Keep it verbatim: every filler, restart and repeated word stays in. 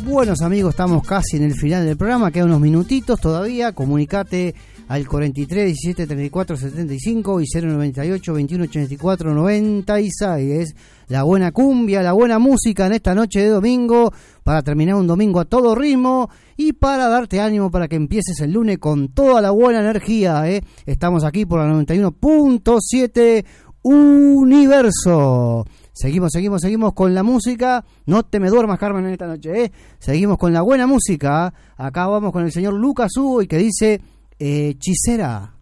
Buenos amigos, estamos casi en el final del programa, quedan unos minutitos todavía. Comunicate al cuarenta y tres, diecisiete, treinta y cuatro, setenta y cinco y cero noventa y ocho, veintiuno ochenta y cuatro, noventa y seis. La buena cumbia, la buena música en esta noche de domingo, para terminar un domingo a todo ritmo y para darte ánimo para que empieces el lunes con toda la buena energía, ¿eh? Estamos aquí por la noventa y uno punto siete Universo. Seguimos, seguimos, seguimos con la música. No te me duermas, Carmen, en esta noche, ¿eh? Seguimos con la buena música. Acá vamos con el señor Lucas Hugo y que dice... Hechicera.